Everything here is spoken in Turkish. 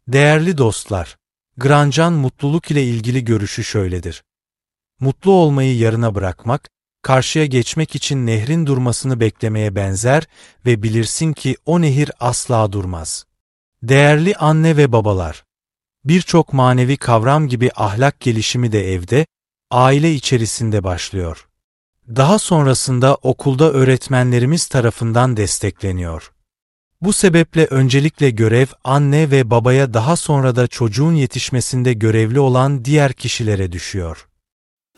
Değerli dostlar, Grandjean mutluluk ile ilgili görüşü şöyledir. Mutlu olmayı yarına bırakmak, karşıya geçmek için nehrin durmasını beklemeye benzer ve bilirsin ki o nehir asla durmaz. Değerli anne ve babalar, birçok manevi kavram gibi ahlak gelişimi de evde, aile içerisinde başlıyor. Daha sonrasında okulda öğretmenlerimiz tarafından destekleniyor. Bu sebeple öncelikle görev anne ve babaya, daha sonra da çocuğun yetişmesinde görevli olan diğer kişilere düşüyor.